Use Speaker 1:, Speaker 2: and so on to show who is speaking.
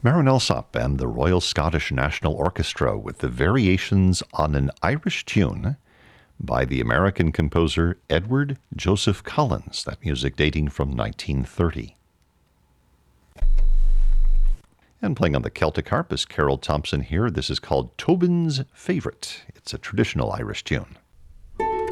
Speaker 1: Marin Alsop and the Royal Scottish National Orchestra with the variations on an Irish tune by the American composer Edward Joseph Collins, that music dating from 1930. And playing on the Celtic harp is Carol Thompson here. This is called Tobin's Favourite. It's a traditional Irish tune.